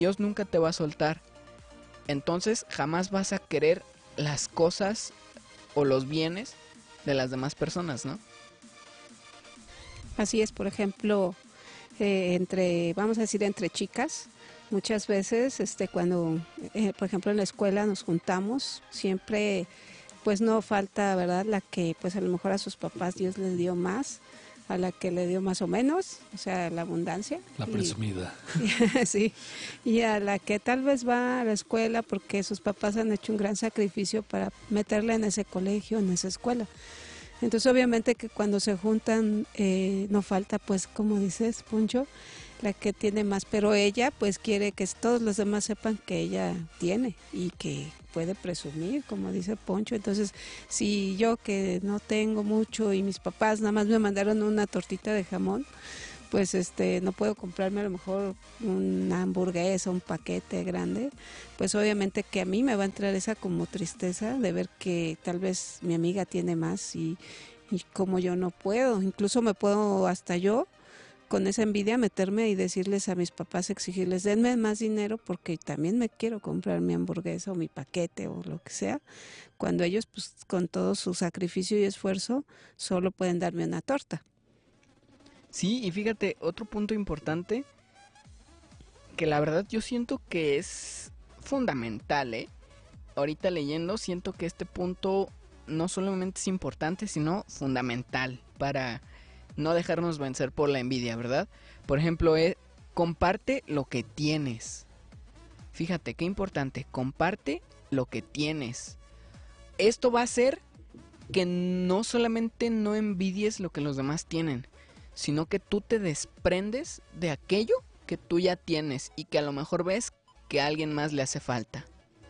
Dios nunca te va a soltar. Entonces jamás vas a querer las cosas o los bienes de las demás personas, ¿no? Así es, por ejemplo, vamos a decir, entre chicas, muchas veces, cuando, por ejemplo, en la escuela nos juntamos, siempre, pues no falta, ¿verdad?, la que, pues a lo mejor a sus papás Dios les dio más, a la que le dio más o menos, o sea, la abundancia. La presumida. Sí, y a la que tal vez va a la escuela porque sus papás han hecho un gran sacrificio para meterla en ese colegio, en esa escuela. Entonces obviamente que cuando se juntan no falta, pues como dices, Poncho, la que tiene más, pero ella pues quiere que todos los demás sepan que ella tiene y que puede presumir, como dice Poncho. Entonces, si yo que no tengo mucho y mis papás nada más me mandaron una tortita de jamón, pues no puedo comprarme a lo mejor una hamburguesa, un paquete grande, pues obviamente que a mí me va a entrar esa como tristeza de ver que tal vez mi amiga tiene más y como yo no puedo, incluso me puedo hasta yo con esa envidia meterme y decirles a mis papás, exigirles, denme más dinero porque también me quiero comprar mi hamburguesa o mi paquete o lo que sea, cuando ellos pues con todo su sacrificio y esfuerzo solo pueden darme una torta. Sí, y fíjate, otro punto importante que la verdad yo siento que es fundamental, ¿eh? Ahorita leyendo siento que este punto no solamente es importante, sino fundamental para no dejarnos vencer por la envidia, ¿verdad? Por ejemplo, comparte lo que tienes. Fíjate, qué importante, comparte lo que tienes. Esto va a hacer que no solamente no envidies lo que los demás tienen, sino que tú te desprendes de aquello que tú ya tienes y que a lo mejor ves que a alguien más le hace falta.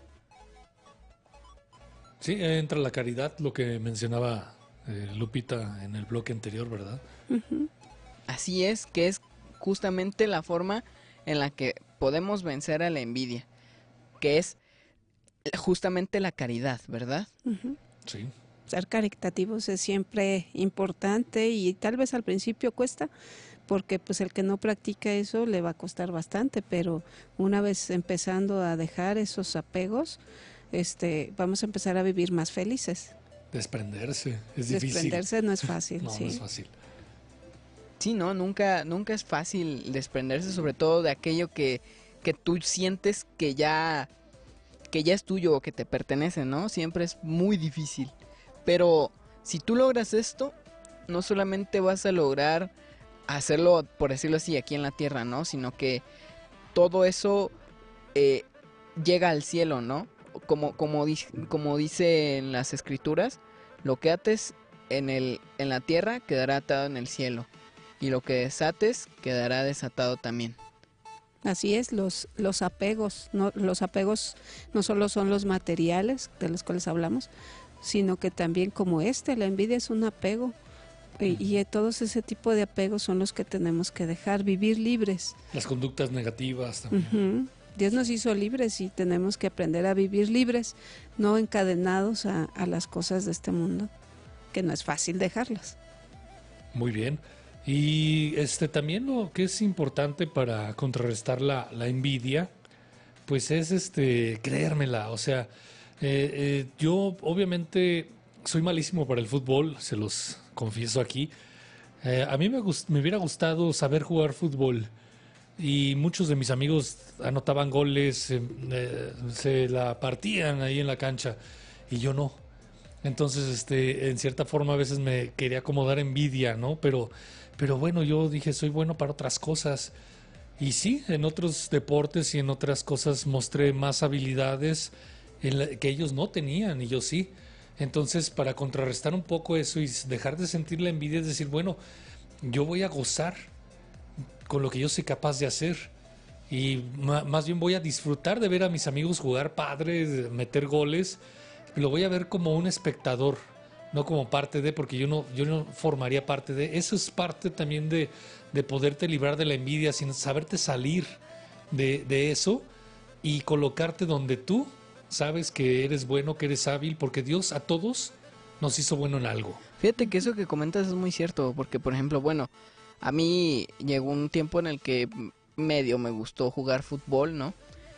Sí, entra la caridad, lo que mencionaba Lupita en el bloque anterior, ¿verdad? Uh-huh. Así es, que es justamente la forma en la que podemos vencer a la envidia, que es justamente la caridad, ¿verdad? Uh-huh. Sí. Ser caritativos es siempre importante y tal vez al principio cuesta, porque pues el que no practica eso le va a costar bastante, pero una vez empezando a dejar esos apegos, vamos a empezar a vivir más felices. Desprenderse, es difícil. Desprenderse no es fácil, No, sí. no es fácil. Sí, no, nunca es fácil desprenderse, sobre todo de aquello que tú sientes que ya es tuyo o que te pertenece, ¿no? Siempre es muy difícil. Pero si tú logras esto, no solamente vas a lograr hacerlo, por decirlo así, aquí en la tierra, ¿no? Sino que todo eso llega al cielo, ¿no? Como dice en las escrituras, lo que ates en la tierra quedará atado en el cielo. Y lo que desates quedará desatado también. Así es, los apegos, los apegos no solo son los materiales de los cuales hablamos, sino que también como la envidia es un apego. Y todos ese tipo de apegos son los que tenemos que dejar, vivir libres. Las conductas negativas también. Uh-huh. Dios nos hizo libres y tenemos que aprender a vivir libres, no encadenados a las cosas de este mundo, que no es fácil dejarlas. Muy bien. Y también lo que es importante para contrarrestar la envidia, pues es creérmela. O sea, yo obviamente soy malísimo para el fútbol, se los confieso aquí. A mí me hubiera gustado saber jugar fútbol y muchos de mis amigos anotaban goles, se la partían ahí en la cancha y yo no. Entonces, en cierta forma a veces me quería como dar envidia, ¿no? Pero bueno, yo dije, soy bueno para otras cosas. Y sí, en otros deportes y en otras cosas mostré más habilidades que ellos no tenían y yo sí. Entonces, para contrarrestar un poco eso y dejar de sentir la envidia, es decir, bueno, yo voy a gozar con lo que yo soy capaz de hacer. Y más bien voy a disfrutar de ver a mis amigos jugar padre, de meter goles. Lo voy a ver como un espectador, no como parte de, porque yo no formaría parte de. Eso es parte también de poderte librar de la envidia, sin saberte salir de eso y colocarte donde tú sabes que eres bueno, que eres hábil, porque Dios a todos nos hizo bueno en algo. Fíjate que eso que comentas es muy cierto, porque por ejemplo, bueno, a mí llegó un tiempo en el que medio me gustó jugar fútbol, ¿no?